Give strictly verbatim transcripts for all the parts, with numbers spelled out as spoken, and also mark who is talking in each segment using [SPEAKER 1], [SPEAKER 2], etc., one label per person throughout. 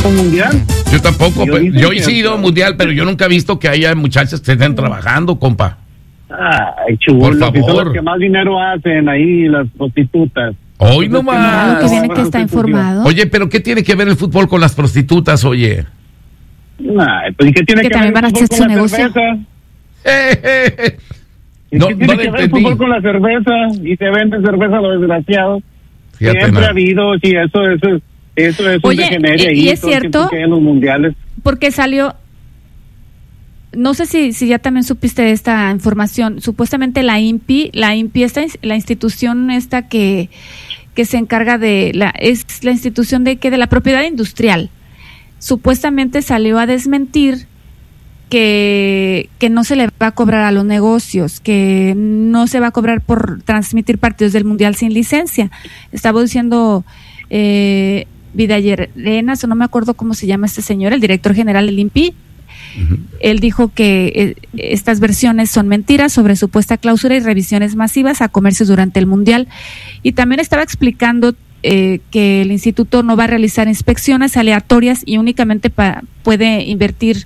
[SPEAKER 1] un mundial.
[SPEAKER 2] Yo tampoco, yo, pero, yo he sido mundial, pero yo nunca he visto que haya muchachas que estén trabajando, compa.
[SPEAKER 1] Ay, chulo, por favor. Son los que más dinero hacen ahí, las prostitutas.
[SPEAKER 2] Hoy nomás.
[SPEAKER 3] Lo que viene que está informado.
[SPEAKER 2] Oye, pero ¿qué tiene que ver el fútbol con las prostitutas, oye?
[SPEAKER 1] Nah, pues, ¿qué tiene
[SPEAKER 3] que,
[SPEAKER 1] que
[SPEAKER 3] también
[SPEAKER 1] ver
[SPEAKER 3] van a hacer su negocio?
[SPEAKER 1] Eh, eh, eh.
[SPEAKER 2] No,
[SPEAKER 1] ¿Qué tiene
[SPEAKER 2] no
[SPEAKER 1] que ver el
[SPEAKER 2] entendí.
[SPEAKER 1] fútbol con la cerveza? Y se vende cerveza a los desgraciados.
[SPEAKER 2] Fíjate,
[SPEAKER 1] Siempre
[SPEAKER 2] no.
[SPEAKER 1] ha habido, sí, eso, eso, eso es un
[SPEAKER 3] Oye,
[SPEAKER 1] degenere
[SPEAKER 3] y,
[SPEAKER 1] ahí.
[SPEAKER 3] y es cierto,
[SPEAKER 1] en los mundiales.
[SPEAKER 3] porque salió, no sé si, si ya también supiste de esta información, supuestamente la I N P I, la I N P I, esta, la institución esta que, que se encarga de, la es la institución de que de la propiedad industrial, supuestamente salió a desmentir que, que no se le va a cobrar a los negocios, que no se va a cobrar por transmitir partidos del Mundial sin licencia. Estaba diciendo eh, Vidallarenas, o no me acuerdo cómo se llama este señor, el director general del I N P I. Uh-huh. Él dijo que eh, estas versiones son mentiras sobre supuesta clausura y revisiones masivas a comercios durante el Mundial. Y también estaba explicando eh, que el instituto no va a realizar inspecciones aleatorias y únicamente pa- puede invertir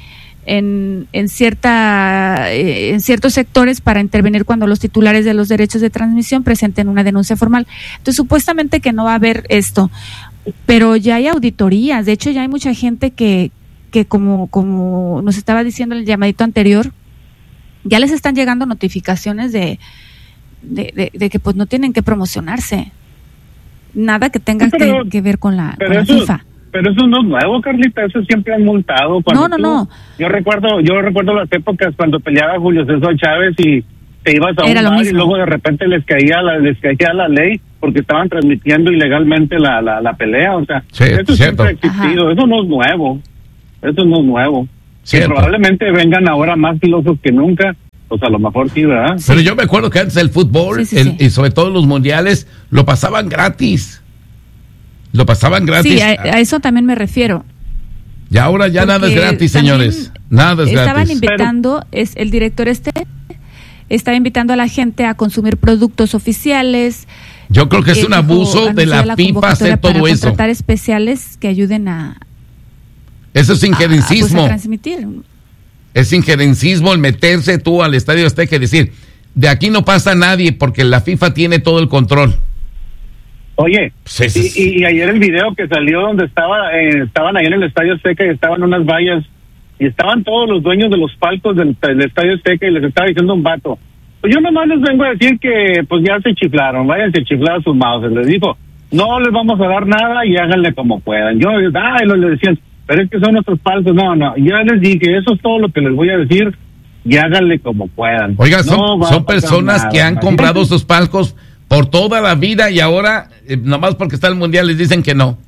[SPEAKER 3] En, en cierta eh, en ciertos sectores para intervenir cuando los titulares de los derechos de transmisión presenten una denuncia formal. Entonces, supuestamente que no va a haber esto, pero ya hay auditorías. De hecho, ya hay mucha gente que, que como, como nos estaba diciendo el llamadito anterior, ya les están llegando notificaciones de, de, de, de que pues no tienen que promocionarse. Nada que tenga pero, que, que ver con la, con la
[SPEAKER 1] eso...
[SPEAKER 3] FIFA.
[SPEAKER 1] Pero eso no es nuevo, Carlita, eso siempre han multado.
[SPEAKER 3] No, no, tú, no.
[SPEAKER 1] Yo recuerdo, yo recuerdo las épocas cuando peleaba Julio César Chávez y te ibas a
[SPEAKER 3] Era
[SPEAKER 1] un bar y luego de repente les caía la, les caía la ley porque estaban transmitiendo ilegalmente la, la, la pelea, o sea,
[SPEAKER 2] sí,
[SPEAKER 1] eso
[SPEAKER 2] cierto.
[SPEAKER 1] siempre ha existido, Ajá. Eso no es nuevo, eso no es nuevo. Y probablemente vengan ahora más filosos que nunca, pues a lo mejor sí, ¿verdad? Sí.
[SPEAKER 2] Pero yo me acuerdo que antes el fútbol,
[SPEAKER 3] sí, sí,
[SPEAKER 2] el,
[SPEAKER 3] sí.
[SPEAKER 2] y sobre todo los mundiales, lo pasaban gratis. Lo pasaban gratis.
[SPEAKER 3] Sí, a, a eso también me refiero.
[SPEAKER 2] Y ahora ya nada es gratis, señores. Nada es
[SPEAKER 3] estaban
[SPEAKER 2] gratis.
[SPEAKER 3] Estaban invitando, es el director este, estaba invitando a la gente a consumir productos oficiales.
[SPEAKER 2] Yo creo que es un
[SPEAKER 3] dijo,
[SPEAKER 2] abuso de la, la FIFA hacer todo
[SPEAKER 3] para
[SPEAKER 2] eso.
[SPEAKER 3] Contratar especiales que ayuden a...
[SPEAKER 2] Eso es injerencismo.
[SPEAKER 3] A, pues, a transmitir.
[SPEAKER 2] Es injerencismo el meterse tú al Estadio Azteca y decir, de aquí no pasa nadie porque la FIFA tiene todo el control.
[SPEAKER 1] Oye,
[SPEAKER 2] sí, sí, sí.
[SPEAKER 1] Y, y ayer el video que salió donde estaba eh, estaban ahí en el Estadio Azteca y estaban unas vallas y estaban todos los dueños de los palcos del, del Estadio Azteca y les estaba diciendo un vato, pues yo nomás les vengo a decir que pues ya se chiflaron, váyanse a chiflar a sus mouses. Les dijo, no les vamos a dar nada y háganle como puedan. Yo, ay, lo le decían, pero es que son nuestros palcos. No, no, ya les dije, eso es todo lo que les voy a decir y háganle como puedan.
[SPEAKER 2] Oiga, son,
[SPEAKER 1] no
[SPEAKER 2] son personas
[SPEAKER 1] nada,
[SPEAKER 2] que han comprado sus palcos por toda la vida y ahora, eh, nomás porque está el mundial, les dicen que no.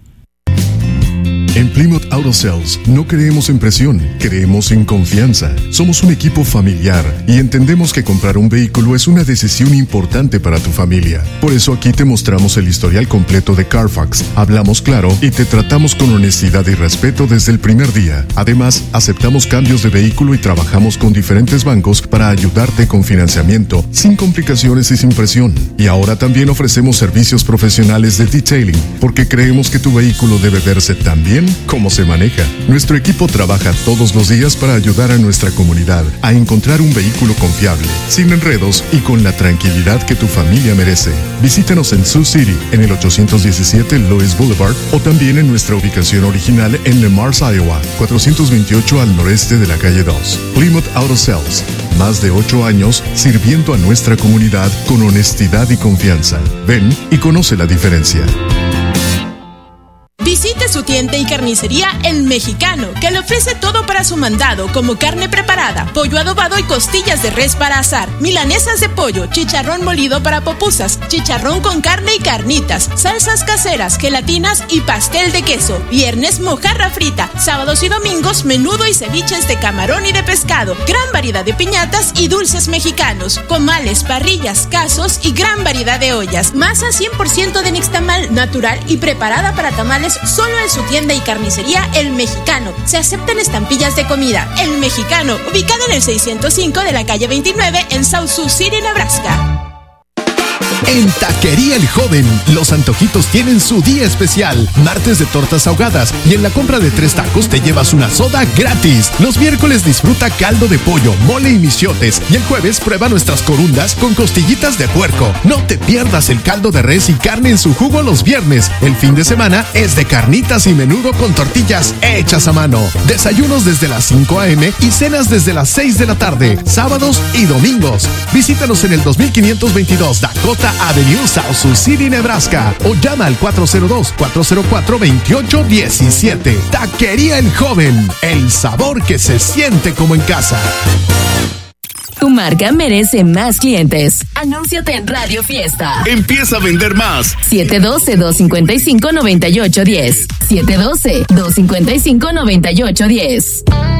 [SPEAKER 4] En Plymouth Auto Sales no creemos en presión, creemos en confianza. Somos un equipo familiar y entendemos que comprar un vehículo es una decisión importante para tu familia. Por eso aquí te mostramos el historial completo de Carfax, hablamos claro y te tratamos con honestidad y respeto desde el primer día. Además, aceptamos cambios de vehículo y trabajamos con diferentes bancos para ayudarte con financiamiento, sin complicaciones y sin presión. Y ahora también ofrecemos servicios profesionales de detailing, porque creemos que tu vehículo debe verse tan bien como se maneja. Nuestro equipo trabaja todos los días para ayudar a nuestra comunidad a encontrar un vehículo confiable, sin enredos y con la tranquilidad que tu familia merece. Visítanos en Sioux City, en el ochocientos diecisiete Lois Boulevard, o también en nuestra ubicación original en Le Mars, Iowa, cuatrocientos veintiocho al noreste de la calle dos. Plymouth Auto Sales, más de ocho años sirviendo a nuestra comunidad con honestidad y confianza. Ven y conoce la diferencia.
[SPEAKER 5] Visite su tienda y carnicería El Mexicano, que le ofrece todo para su mandado, como carne preparada, pollo adobado y costillas de res para asar, milanesas de pollo, chicharrón molido para pupusas, chicharrón con carne y carnitas, salsas caseras, gelatinas y pastel de queso. Viernes, mojarra frita. Sábados y domingos, menudo y ceviches de camarón y de pescado. Gran variedad de piñatas y dulces mexicanos, comales, parrillas, casos y gran variedad de ollas. Masa cien por ciento de nixtamal, natural y preparada para tamales, solo en su tienda y carnicería El Mexicano. Se aceptan estampillas de comida. El Mexicano, ubicado en el seiscientos cinco de la calle veintinueve en South Sioux City, Nebraska.
[SPEAKER 6] En Taquería El Joven, los antojitos tienen su día especial. Martes de tortas ahogadas y en la compra de tres tacos te llevas una soda gratis. Los miércoles disfruta caldo de pollo, mole y michiotes. Y el jueves prueba nuestras corundas con costillitas de puerco. No te pierdas el caldo de res y carne en su jugo los viernes. El fin de semana es de carnitas y menudo con tortillas hechas a mano. Desayunos desde las cinco a.m. y cenas desde las seis de la tarde, sábados y domingos. Visítanos en el dos mil quinientos veintidós Dakota Avenue, South Sioux City, Nebraska, o llama al cuatro cero dos, cuatro cero cuatro, dos ocho uno siete. Taquería El Joven, el sabor que se siente como en casa.
[SPEAKER 7] Tu marca merece más clientes. Anúnciate en Radio Fiesta.
[SPEAKER 8] Empieza a vender más.
[SPEAKER 7] siete uno dos, dos cinco cinco, nueve ocho uno cero. siete uno dos, dos cinco cinco, nueve ocho uno cero.